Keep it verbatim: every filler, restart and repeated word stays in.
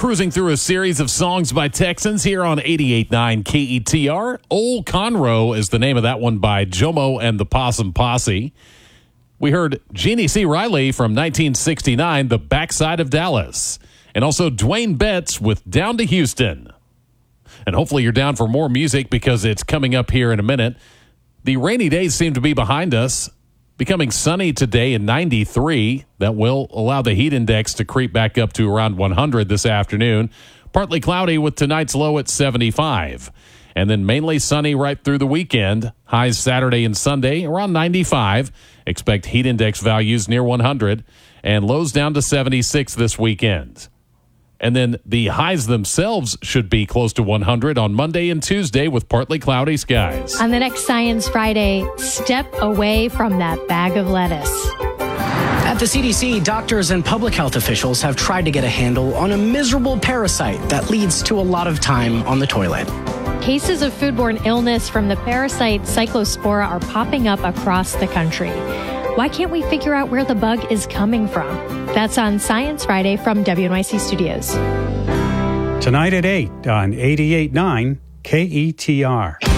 cruising through a series of songs by Texans here on eighty-eight point nine K E T R. Old Conroe is the name of that one by Jomo and the Possum Posse. We heard Jeannie C. Riley from nineteen sixty-nine, The Backside of Dallas. And also Dwayne Betts with Down to Houston. And hopefully you're down for more music because it's coming up here in a minute. The rainy days seem to be behind us. Becoming sunny today in ninety-three. That will allow the heat index to creep back up to around one hundred this afternoon. Partly cloudy with tonight's low at seventy-five. And then mainly sunny right through the weekend. Highs Saturday and Sunday around ninety-five. Expect heat index values near one hundred. And lows down to seventy-six this weekend. And then the highs themselves should be close to one hundred on Monday and Tuesday with partly cloudy skies. On the next Science Friday, step away from that bag of lettuce. At the C D C, doctors and public health officials have tried to get a handle on a miserable parasite that leads to a lot of time on the toilet. Cases of foodborne illness from the parasite Cyclospora are popping up across the country. Why can't we figure out where the bug is coming from? That's on Science Friday from W N Y C Studios. Tonight at eight on eighty-eight point nine K E T R.